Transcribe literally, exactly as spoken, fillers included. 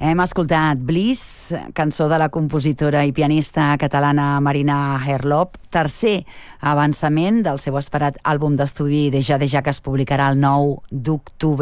Hem escoltat Bliss, cançó de la compositora i pianista catalana Marina Herlop, tercer avançament del seu esperat àlbum d'estudi Deja Deja, que es publicarà el nou d'octubre.